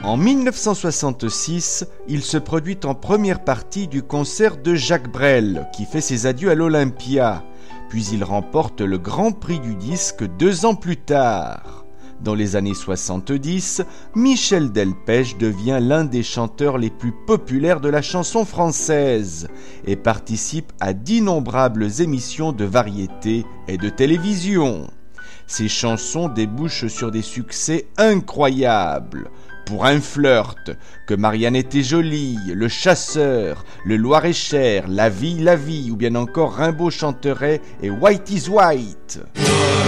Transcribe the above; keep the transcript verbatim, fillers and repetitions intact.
En mille neuf cent soixante-six, il se produit en première partie du concert de Jacques Brel, qui fait ses adieux à l'Olympia. Puis il remporte le Grand Prix du disque deux ans plus tard. Dans les années soixante-dix, Michel Delpech devient l'un des chanteurs les plus populaires de la chanson française et participe à d'innombrables émissions de variété et de télévision. Ses chansons débouchent sur des succès incroyables. Pour un flirt, Que Marianne était jolie, Le chasseur, Le Loir-et-Cher, La vie, la vie, ou bien encore Rimbaud chanterait et White is White.